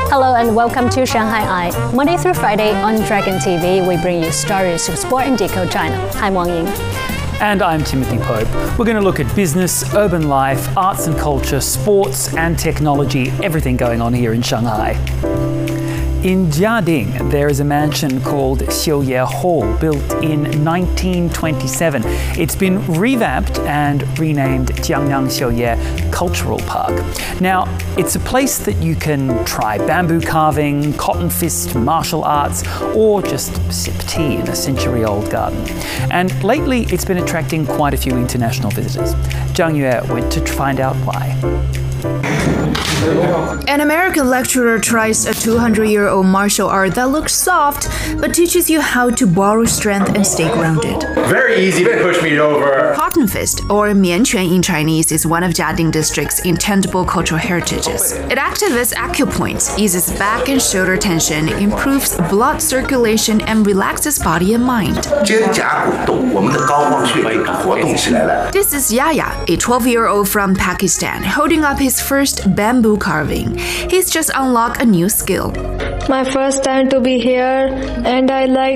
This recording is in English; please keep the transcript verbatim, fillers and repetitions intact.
Hello and welcome to Shanghai Eye. Monday through Friday on Dragon T V, we bring you stories of sport and decode China. I'm Wang Ying. And I'm Timothy Pope. We're going to look at business, urban life, arts and culture, sports and technology, everything going on here in Shanghai. In Jiading, there is a mansion called Xiuye Hall, built in nineteen twenty-seven. It's been revamped and renamed Jiangyang Xiuye Cultural Park. Now, it's a place that you can try bamboo carving, cotton fist martial arts, or just sip tea in a century-old garden. And lately, it's been attracting quite a few international visitors. Zhang Yue went to find out why. An American lecturer tries a two hundred year old martial art that looks soft, but teaches you how to borrow strength and stay grounded. Very easy to push me over. Cotton fist, or mianquan in Chinese, is one of Jiading District's intangible cultural heritages. It activates acupoints, eases back and shoulder tension, improves blood circulation, and relaxes body and mind. This is Yaya, a twelve year old from Pakistan, holding up his first bamboo carving. He's just unlocked a new skill. My first time to be here, and I like